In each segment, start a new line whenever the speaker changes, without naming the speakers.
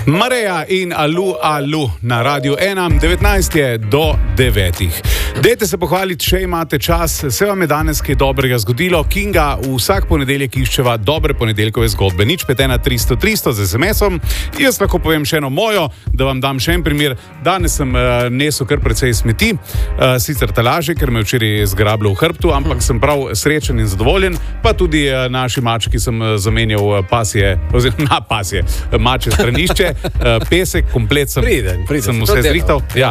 Mareja in Alu Alu na Radiu 1, 19 je do 9. Dajte se pohvaliti, če imate čas, se vam je danes kaj dobrega zgodilo. Kinga vsak ponedeljek iščeva dobre ponedeljkove zgodbe. Nič 51300 z SMS-om. Jaz lahko povem še eno mojo, da vam dam še en primer. Danes sem nesel kar precej smeti, sicer talaže, ker me včeraj zgrablo v hrbtu, ampak sem prav srečen in zadovoljen, pa tudi naši mački sem zamenjal mače stranišče, pesek, komplet sem vse zrihtal. Ja.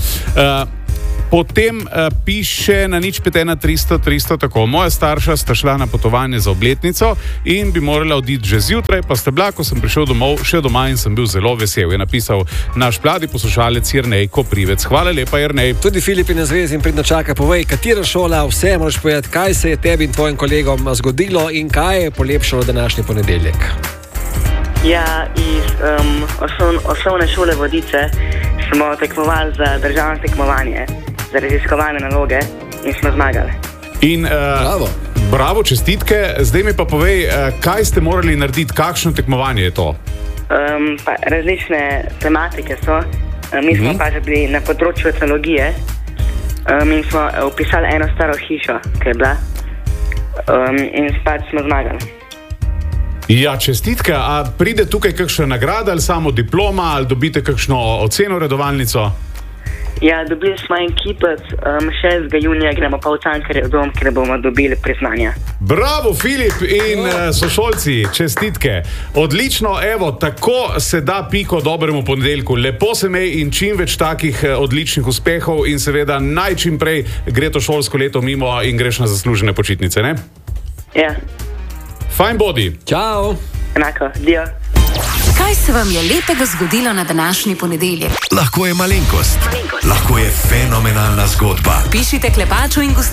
Potem piše na nič 51300 tako. Moja starša sta šla na potovanje za obletnico in bi morala oditi že zjutraj, pa sta bila, ko sem prišel domov, še doma in sem bil zelo vesel. Je napisal naš mladi poslušalec Jernej Koprivec. Hvala lepa, Jernej.
Tudi Filip je na zvezi in pridno čaka. Povej, katera šola, vse moraš povedati, kaj se je tebi in tvojim kolegom zgodilo in kaj je polepšalo današnji ponedeljek.
Ja, iz osnovne šole Vodice smo tekmovali za državno tekmovanje, za raziskovalne naloge in smo zmagali.
In bravo, čestitke. Zdaj mi pa povej, kaj ste morali narediti, kakšno tekmovanje je to?
Različne tematike so. Mi smo pač bili na področju etnologije in smo opisali eno staro hišo, ki je bila, in pač smo zmagali.
Ja, čestitke. A pride tukaj kakšna nagrada ali samo diploma ali dobite kakšno oceno redovalnico?
Ja, dobili smo en kipec, 6. junija gremo pa v Cankarjev dom, kjer bomo dobili priznanja.
Bravo, Filip in sošolci, čestitke. Odlično, evo, tako se da piko dobremu ponedeljku. Lepo se mej in čim več takih odličnih uspehov in seveda čim prej gre to šolsko leto mimo in greš na zaslužene počitnice, ne?
Ja.
Fajn bodi.
Čau.
Enako, dio.
Kaj se vam je lepega zgodilo na današnji ponedeljek?
Lahko je malenkost. Lahko je fenomenalna zgodba.
Pišite Klepaču in